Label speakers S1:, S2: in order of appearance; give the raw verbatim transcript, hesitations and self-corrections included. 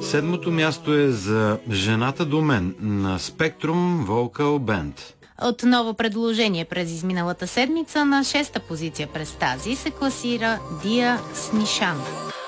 S1: Седмото място е за Жената до мен на Spectrum Vocal Band.
S2: От ново предложение през изминалата седмица на шеста позиция през тази се класира Дия с Нишан.